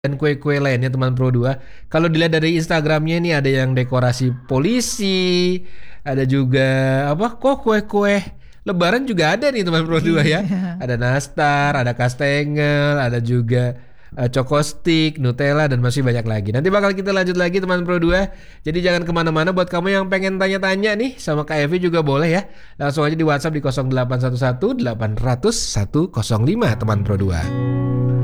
dan kue-kue lainnya teman Pro 2. Kalau dilihat dari Instagramnya ini ada yang dekorasi polisi, ada juga apa kok kue-kue Lebaran juga ada nih teman Pro 2 ya. Iya. Ada nastar, ada kastengel, ada juga choco stick, Nutella dan masih banyak lagi. Nanti bakal kita lanjut lagi teman Pro 2. Jadi jangan kemana-mana. Buat kamu yang pengen tanya-tanya nih sama Kak Evi juga boleh ya. Langsung aja di WhatsApp di 0811 800 1005 teman Pro 2.